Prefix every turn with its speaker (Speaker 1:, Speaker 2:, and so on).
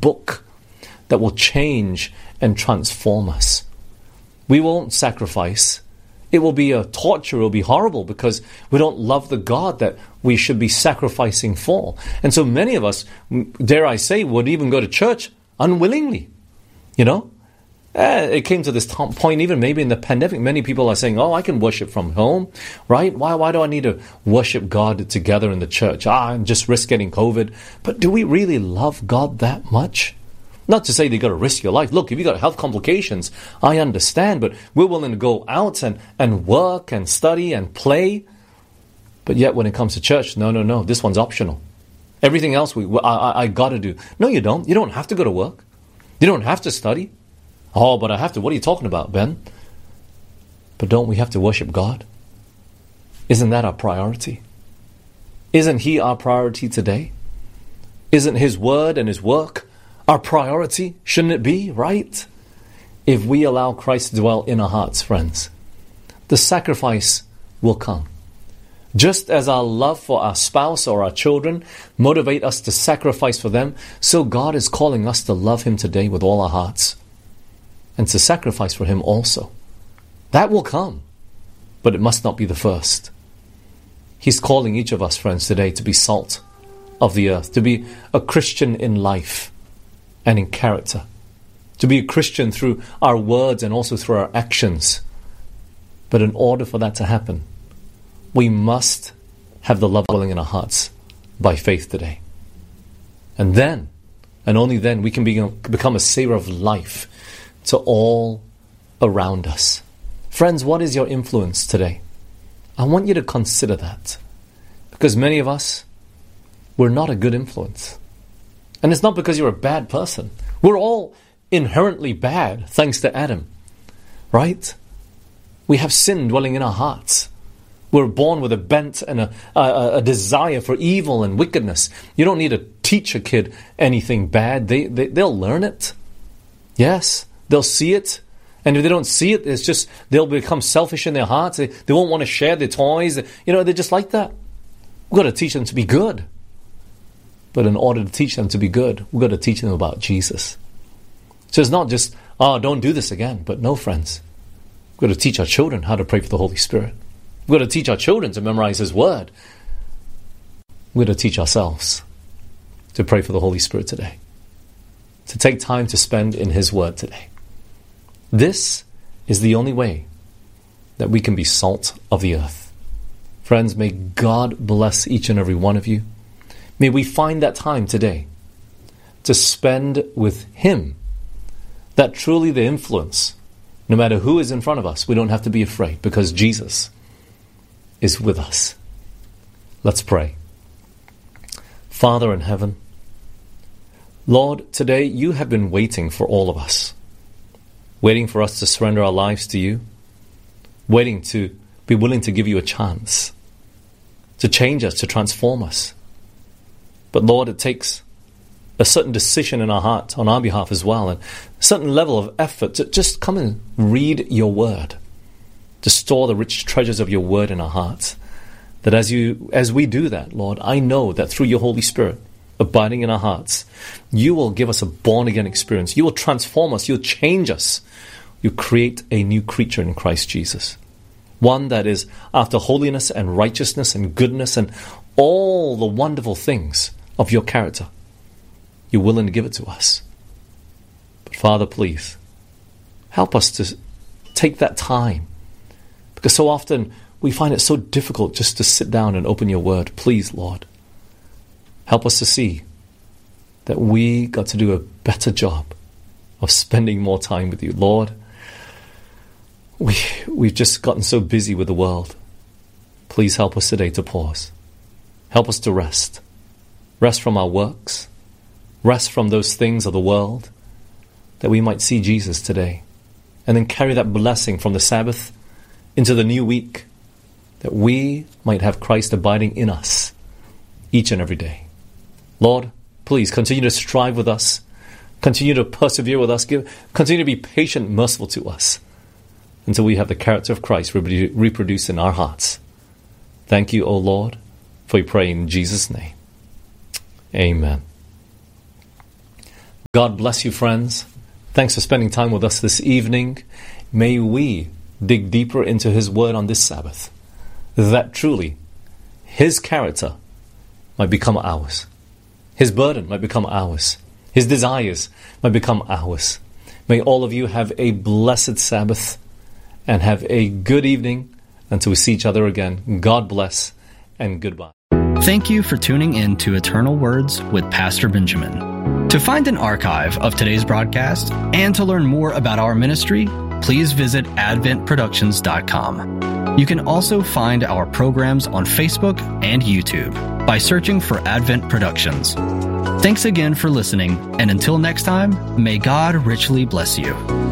Speaker 1: book that will change and transform us. We won't sacrifice. It will be a torture. It will be horrible because we don't love the God that we should be sacrificing for. And so many of us, dare I say, would even go to church unwillingly. You know? It came to this point, even maybe in the pandemic, many people are saying, oh, I can worship from home, right? Why do I need to worship God together in the church? And just risk getting COVID. But do we really love God that much? Not to say you got to risk your life. Look, if you got health complications, I understand, but we're willing to go out and work and study and play. But yet when it comes to church, no, this one's optional. Everything else I got to do. No, you don't. You don't have to go to work. You don't have to study. Oh, but I have to. What are you talking about, Ben? But don't we have to worship God? Isn't that our priority? Isn't He our priority today? Isn't His word and His work our priority? Shouldn't it be, right? If we allow Christ to dwell in our hearts, friends, the sacrifice will come. Just as our love for our spouse or our children motivate us to sacrifice for them, so God is calling us to love Him today with all our hearts and to sacrifice for Him also. That will come, but it must not be the first. He's calling each of us, friends, today to be salt of the earth, to be a Christian in life and in character, to be a Christian through our words and also through our actions. But in order for that to happen, we must have the love dwelling in our hearts by faith today. And then, and only then, we can become a savor of life to all around us. Friends, what is your influence today? I want you to consider that. Because many of us, we're not a good influence. And it's not because you're a bad person. We're all inherently bad, thanks to Adam. Right? We have sin dwelling in our hearts. We're born with a bent and a desire for evil and wickedness. You don't need to teach a kid anything bad. They'll learn it. Yes, they'll see it. And if they don't see it, it's just they'll become selfish in their hearts. They won't want to share their toys. They're just like that. We've got to teach them to be good. But in order to teach them to be good, we've got to teach them about Jesus. So it's not just, don't do this again. But no, friends. We've got to teach our children how to pray for the Holy Spirit. We've got to teach our children to memorize His Word. We've got to teach ourselves to pray for the Holy Spirit today. To take time to spend in His Word today. This is the only way that we can be salt of the earth. Friends, may God bless each and every one of you. May we find that time today to spend with Him. That truly the influence, no matter who is in front of us, we don't have to be afraid because Jesus is with us. Let's pray. Father in heaven, Lord, today you have been waiting for all of us. Waiting for us to surrender our lives to you. Waiting to be willing to give you a chance. To change us, to transform us. But Lord, it takes a certain decision in our heart on our behalf as well. And a certain level of effort to just come and read your word. To store the rich treasures of your word in our hearts. That as we do that, Lord, I know that through your Holy Spirit abiding in our hearts, you will give us a born-again experience. You will transform us. You'll change us. You create a new creature in Christ Jesus. One that is after holiness and righteousness and goodness and all the wonderful things of your character. You're willing to give it to us. But Father, please, help us to take that time. Because so often we find it so difficult just to sit down and open your word. Please, Lord, help us to see that we got to do a better job of spending more time with you. Lord, we've just gotten so busy with the world. Please help us today to pause. Help us to rest. Rest from our works. Rest from those things of the world, that we might see Jesus today. And then carry that blessing from the Sabbath into the new week, that we might have Christ abiding in us each and every day. Lord, please continue to strive with us. Continue to persevere with us. Continue to be patient, merciful to us until we have the character of Christ reproduced in our hearts. Thank you, O Lord, for we pray in Jesus' name. Amen. God bless you, friends. Thanks for spending time with us this evening. May we dig deeper into His Word on this Sabbath, that truly His character might become ours. His burden might become ours. His desires might become ours. May all of you have a blessed Sabbath and have a good evening until we see each other again. God bless and goodbye.
Speaker 2: Thank you for tuning in to Eternal Words with Pastor Benjamin. To find an archive of today's broadcast and to learn more about our ministry, please visit adventproductions.com. You can also find our programs on Facebook and YouTube by searching for Advent Productions. Thanks again for listening, and until next time, may God richly bless you.